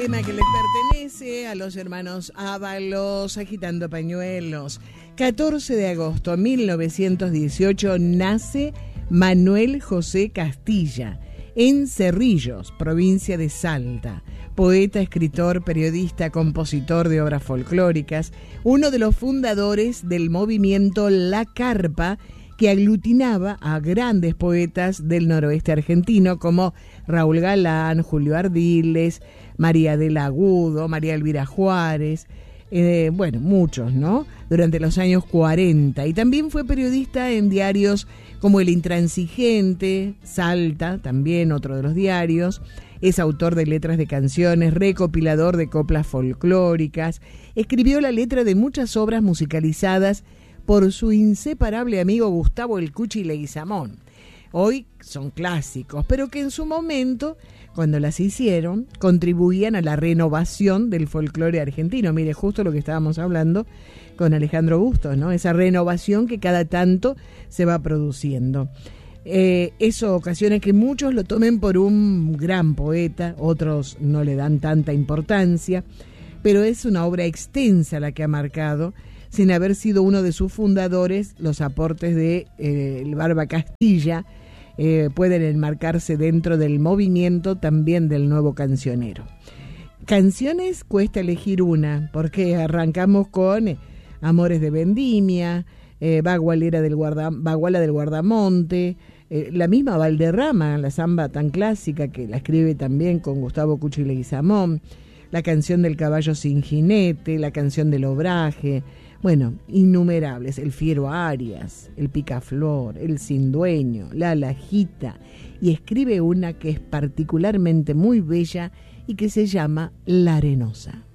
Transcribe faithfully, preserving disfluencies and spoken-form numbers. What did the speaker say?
tema que les pertenece a los hermanos Ábalos, Agitando Pañuelos. catorce de agosto de mil novecientos dieciocho nace Manuel José Castilla, en Cerrillos, provincia de Salta. Poeta, escritor, periodista, compositor de obras folclóricas, uno de los fundadores del movimiento La Carpa, que aglutinaba a grandes poetas del noroeste argentino como Raúl Galán, Julio Ardiles, María del Agudo, María Elvira Juárez, eh, bueno, muchos, ¿no? Durante los años cuarenta. Y también fue periodista en diarios como El Intransigente, Salta, también otro de los diarios. Es autor de letras de canciones, recopilador de coplas folclóricas. Escribió la letra de muchas obras musicalizadas por su inseparable amigo Gustavo El Cuchi Leguizamón. Hoy son clásicos, pero que en su momento, cuando las hicieron, contribuían a la renovación del folclore argentino. Mire, justo lo que estábamos hablando con Alejandro Bustos, ¿no? Esa renovación que cada tanto se va produciendo. Eh, eso ocasiona que muchos lo tomen por un gran poeta, otros no le dan tanta importancia, pero es una obra extensa la que ha marcado, sin haber sido uno de sus fundadores, los aportes de eh, el Barba Castilla eh, pueden enmarcarse dentro del movimiento también del nuevo cancionero. Canciones cuesta elegir una, porque arrancamos con eh, Amores de Vendimia, eh, Bagualera del Guarda, Baguala del Guardamonte, eh, la misma Valderrama, la samba tan clásica que la escribe también con Gustavo Cuchi Leguizamón, la canción del Caballo sin Jinete, la canción del Obraje. Bueno, innumerables, el Fiero Arias, el Picaflor, el Sin Dueño, la Lajita, y escribe una que es particularmente muy bella y que se llama La Arenosa.